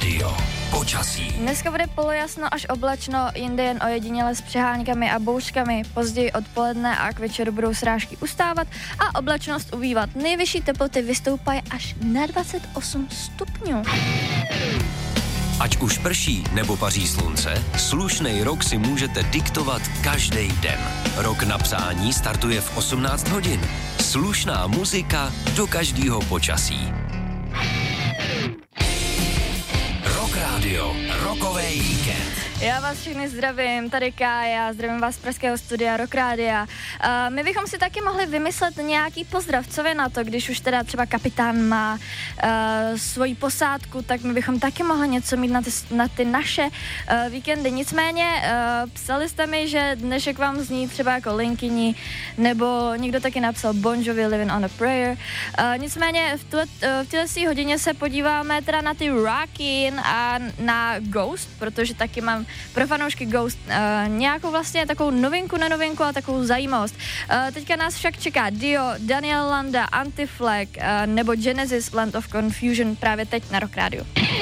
Radio. Počasí. Dneska bude polojasno až oblačno, jinde jen ojediněle s přeháňkami a bouřkami. Později odpoledne a k večeru budou srážky ustávat a oblačnost ubývat. Nejvyšší teploty vystoupají až na 28 stupňů. Ať už prší nebo paří slunce, slušnej rok si můžete diktovat každý den. Rok na psání startuje v 18 hodin. Slušná muzika do každého počasí. Rock Radio, rokový víkend. Já vás všechny zdravím, tady Kája, zdravím vás z pražského studia Rock Rádia. My bychom si taky mohli vymyslet nějaký pozdrav, co vy na to, když už teda třeba kapitán má svoji posádku, tak my bychom taky mohli něco mít na ty naše víkendy. Nicméně psali jste mi, že dnešek vám zní třeba jako Linkyni, nebo někdo taky napsal Bon Jovi Living on a Prayer. Nicméně v této hodině se podíváme teda na ty Rockin a na Ghost, protože taky mám pro fanoušky Ghost nějakou vlastně takovou novinku na novinku a takovou zajímavost. Teďka nás však čeká Dio, Daniel Landa, Anti-Flag nebo Genesis Land of Confusion právě teď na Rock Radio.